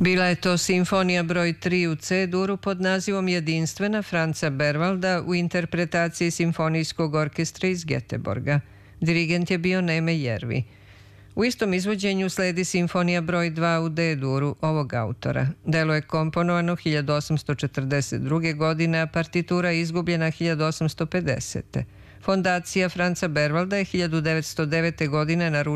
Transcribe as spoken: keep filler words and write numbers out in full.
Bila je to simfonija broj tri u C-duru pod nazivom Jedinstvena Franca Berwalda u interpretaciji Simfonijskog orkestra iz Göteborga. Dirigent je bio Neme Jervi. U istom izvođenju sledi simfonija broj dva u D-duru ovog autora. Delo je komponovano hiljadu osamsto četrdeset druge. godine, a partitura je izgubljena hiljadu osamsto pedesete. Fondacija Franca Berwalda je hiljadu devetsto devete. godine naručila